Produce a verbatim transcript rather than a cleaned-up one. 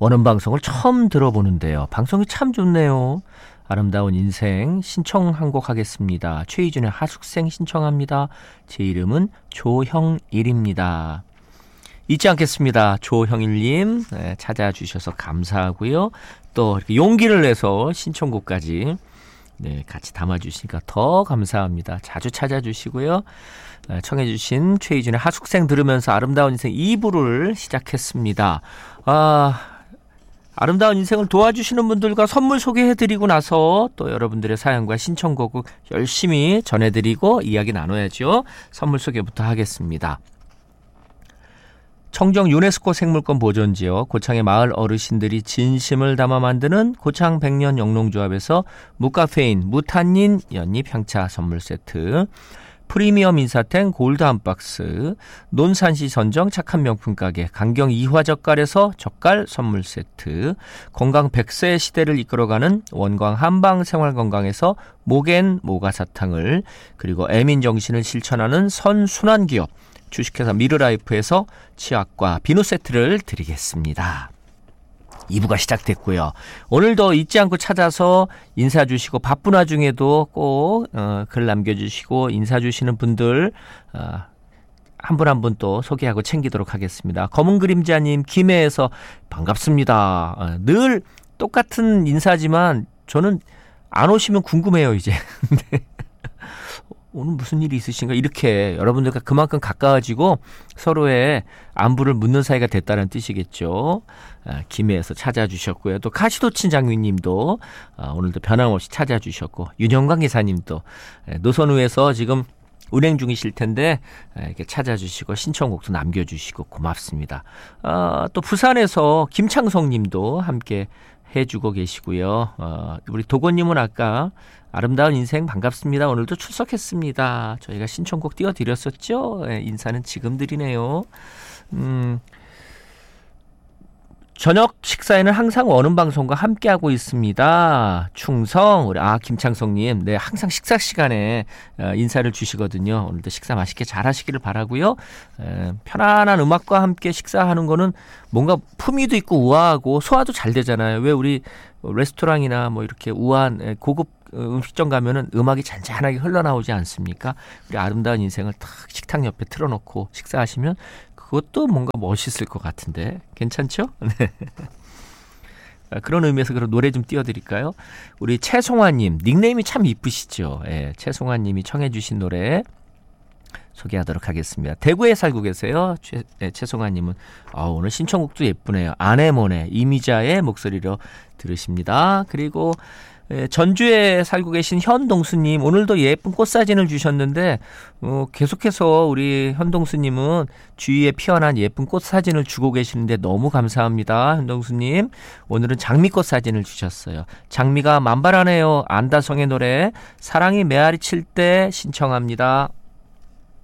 원음 방송을 처음 들어보는데요. 방송이 참 좋네요. 아름다운 인생 신청한 곡 하겠습니다. 최희준의 하숙생 신청합니다. 제 이름은 조형일입니다. 잊지 않겠습니다. 조형일님 네, 찾아주셔서 감사하고요. 또 이렇게 용기를 내서 신청곡까지 네, 같이 담아주시니까 더 감사합니다. 자주 찾아주시고요. 청해주신 최희준의 하숙생 들으면서 아름다운 인생 이 부를 시작했습니다. 아, 아름다운 인생을 도와주시는 분들과 선물 소개해드리고 나서 또 여러분들의 사연과 신청곡을 열심히 전해드리고 이야기 나눠야죠. 선물 소개부터 하겠습니다. 청정 유네스코 생물권 보존지역 고창의 마을 어르신들이 진심을 담아 만드는 고창 백년 영농조합에서 무카페인 무탄닌 연잎 향차 선물 세트, 프리미엄 인사탱 골드 한 박스, 논산시 선정 착한 명품 가게 강경 이화젓갈에서 젓갈 선물 세트, 건강 백 세 시대를 이끌어가는 원광 한방 생활건강에서 모겐 모가사탕을, 그리고 애민 정신을 실천하는 선순환 기업 주식회사 미르라이프에서 치약과 비누 세트를 드리겠습니다. 이 부가 시작됐고요. 오늘도 잊지 않고 찾아서 인사 주시고 바쁜 와중에도 꼭 어, 글 남겨주시고 인사 주시는 분들 어, 한 분 한 분 또 소개하고 챙기도록 하겠습니다. 검은 그림자님 김해에서 반갑습니다. 어, 늘 똑같은 인사지만 저는 안 오시면 궁금해요 이제. 오늘 무슨 일이 있으신가 이렇게 여러분들과 그만큼 가까워지고 서로의 안부를 묻는 사이가 됐다는 뜻이겠죠. 아, 김해에서 찾아주셨고요. 또 카시도친 장위님도 아, 오늘도 변함없이 찾아주셨고 윤영광 기사님도 노선우에서 지금 운행 중이실 텐데 이렇게 찾아주시고 신청곡도 남겨주시고 고맙습니다. 아, 또 부산에서 김창성님도 함께 해주고 계시고요. 어, 우리 도건님은 아까 아름다운 인생 반갑습니다. 오늘도 출석했습니다. 저희가 신청곡 띄워드렸었죠. 네, 인사는 지금 드리네요. 음, 저녁 식사에는 항상 원음 방송과 함께하고 있습니다. 충성 우리 아 김창성님, 네 항상 식사 시간에 어, 인사를 주시거든요. 오늘도 식사 맛있게 잘 하시기를 바라고요. 에, 편안한 음악과 함께 식사하는 거는 뭔가 품위도 있고 우아하고 소화도 잘 되잖아요. 왜 우리 레스토랑이나 뭐 이렇게 우아한 고급 음식점 가면은 음악이 잔잔하게 흘러나오지 않습니까? 우리 아름다운 인생을 탁 식탁 옆에 틀어놓고 식사하시면 그것도 뭔가 멋있을 것 같은데 괜찮죠? 네. 그런 의미에서 그럼 노래 좀 띄워드릴까요? 우리 최송화님 닉네임이 참 이쁘시죠? 예, 최송화님이 청해주신 노래 소개하도록 하겠습니다. 대구에 살고 계세요. 최, 네, 최송아님은 아, 오늘 신청곡도 예쁘네요. 아네모네 이미자의 목소리로 들으십니다. 그리고 예, 전주에 살고 계신 현동수님 오늘도 예쁜 꽃사진을 주셨는데 어, 계속해서 우리 현동수님은 주위에 피어난 예쁜 꽃사진을 주고 계시는데 너무 감사합니다. 현동수님 오늘은 장미꽃 사진을 주셨어요. 장미가 만발하네요. 안다성의 노래 사랑이 메아리 칠 때 신청합니다.